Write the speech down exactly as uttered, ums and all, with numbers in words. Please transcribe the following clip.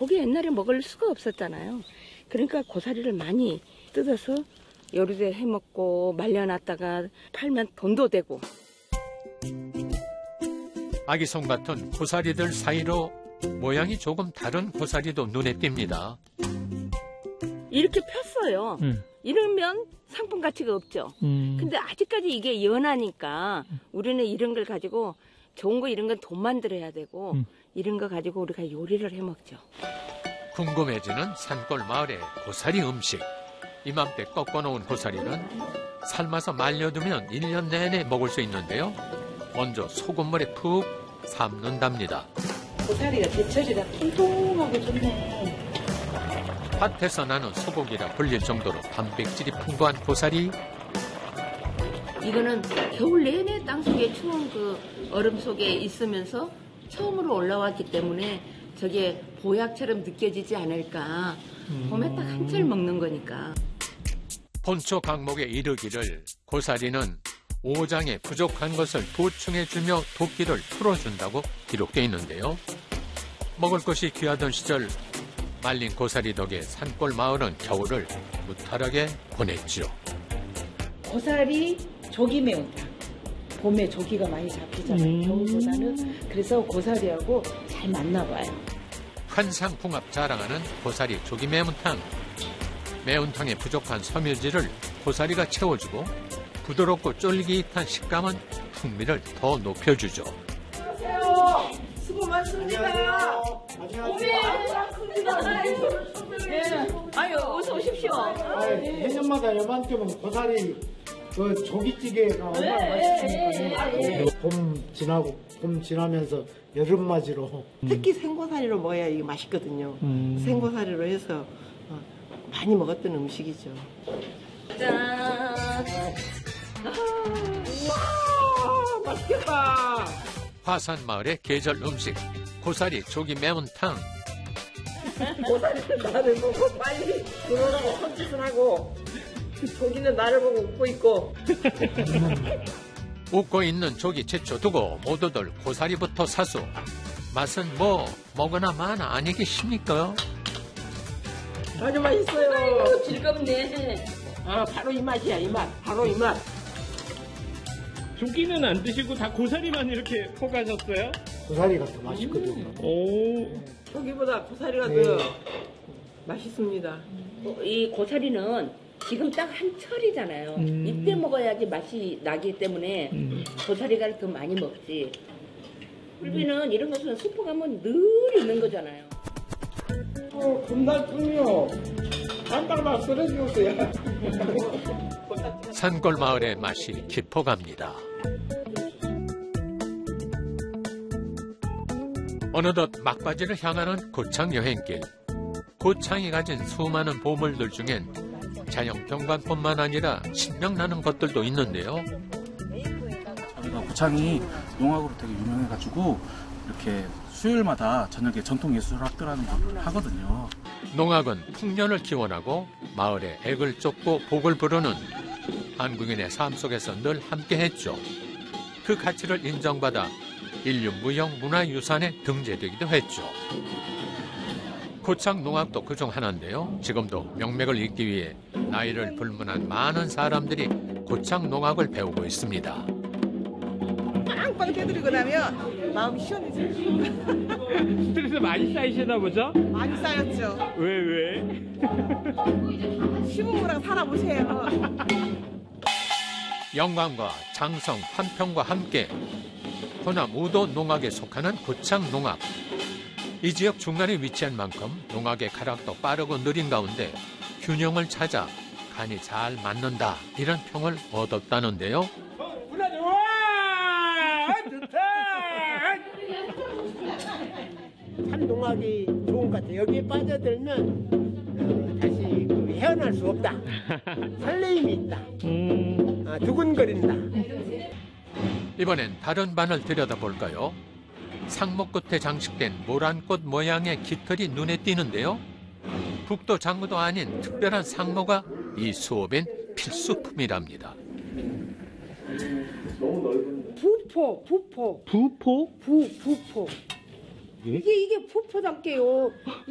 고기 옛날에 먹을 수가 없었잖아요. 그러니까 고사리를 많이 뜯어서 요리도 해먹고 말려놨다가 팔면 돈도 되고. 아기송 같은 고사리들 사이로 모양이 조금 다른 고사리도 눈에 띕니다. 이렇게 폈어요. 음. 이러면 상품 가치가 없죠. 음. 근데 아직까지 이게 연하니까 우리는 이런 걸 가지고 좋은 거 이런 건 돈 만들어야 되고 음. 이런 거 가지고 우리가 요리를 해먹죠. 궁금해지는 산골 마을의 고사리 음식. 이맘때 꺾어놓은 고사리는 삶아서 말려두면 일 년 내내 먹을 수 있는데요. 먼저 소금물에 푹 삶는답니다. 고사리가 제철이라 통통하고 좋네. 밭에서 나는 소고기라 불릴 정도로 단백질이 풍부한 고사리. 이거는 겨울 내내 땅속에 추운 그 얼음 속에 있으면서 처음으로 올라왔기 때문에 저게 보약처럼 느껴지지 않을까. 봄에 딱 한철 먹는 거니까. 본초 강목에 이르기를 고사리는 오장에 부족한 것을 보충해주며 도끼를 풀어준다고 기록되어 있는데요. 먹을 것이 귀하던 시절 말린 고사리 덕에 산골 마을은 겨울을 무탈하게 보냈죠. 고사리 조기 매운탕. 봄에 조기가 많이 잡히잖아요. 음. 겨울보다는. 그래서 고사리하고 잘 맞나 봐요. 환상궁합 자랑하는 고사리 조기 매운탕. 매운탕에 부족한 섬유질을 고사리가 채워주고 부드럽고 쫄깃한 식감은 풍미를 더 높여주죠. 안녕하세요. 수고 많습니다. 안녕하세요. 네. 아유, 어서 오십시오. 아유, 해년마다 요맘때면 고사리 그 조기찌개가 얼마나 맛있습니까? 네. 봄 지나고 봄 지나면서 여름 맞이로 특히 생고사리로 먹어야 이게 맛있거든요. 음. 생고사리로 해서 많이 먹었던 음식이죠. 짠! 우와, 맛있겠다. 화산마을의 계절 음식 고사리 조기 매운탕. 고사리는 나를 보고 빨리 들어오라고 손짓을 하고 조기는 나를 보고 웃고 있고. 웃고 있는 조기 제쳐 두고 모두들 고사리부터 사수. 맛은 뭐 먹으나 마나 아니겠습니까? 아주 맛있어요. 아이고, 즐겁네. 아, 바로 이 맛이야, 이 맛. 바로 이 맛. 조기는 안 드시고 다 고사리만 이렇게 포가셨어요? 고사리가 더 맛있거든요. 음. 오. 조기보다 고사리가 네. 더 맛있습니다. 이 고사리는 지금 딱 한철이잖아요. 음. 이때 먹어야지 맛이 나기 때문에 음. 고사리가 더 많이 먹지. 굴비는 음. 이런 것은 슈퍼 가면 늘 있는 거잖아요. 어, 금달품이요. 한방만 썰어주세요. 산골 마을의 맛이 깊어갑니다. 어느덧 막바지를 향하는 고창 여행길. 고창이 가진 수많은 보물들 중엔 자연 경관뿐만 아니라 신명나는 것들도 있는데요. 저희가 고창이 농악으로 되게 유명해가지고 이렇게 수요일마다 저녁에 전통예술학교라는 걸 하거든요. 농악은 풍년을 기원하고 마을에 액을 쫓고 복을 부르는 한국인의 삶 속에서 늘 함께했죠. 그 가치를 인정받아 인류 무형 문화유산에 등재되기도 했죠. 고창 농악도 그중 하나인데요. 지금도 명맥을 잇기 위해 나이를 불문한 많은 사람들이 고창 농악을 배우고 있습니다. 빵빵 때리고 나면 마음이 시원해져요. 스트레스 많이 쌓이시나 보죠? 많이 쌓였죠. 왜, 왜? 시부모랑 살아보세요. 영광과 장성, 한평과 함께 호남 우도 농악에 속하는 고창 농악. 이 지역 중간에 위치한 만큼 농악의 가락도 빠르고 느린 가운데 균형을 찾아 간이 잘 맞는다 이런 평을 얻었다는데요. 참 농악이 좋은 것 같아요. 여기에 빠져들면 어, 다시 그 헤어날 수 없다. 설레임이 있다. 음... 아, 두근거린다. 이번엔 다른 반을 들여다볼까요? 상목 끝에 장식된 모란꽃 모양의 깃털이 눈에 띄는데요. 북도 장구도 아닌 특별한 상모가 이 수업엔 필수품이랍니다. 부포, 부포. 부포? 부, 부포. 이게, 이게 부포답게요.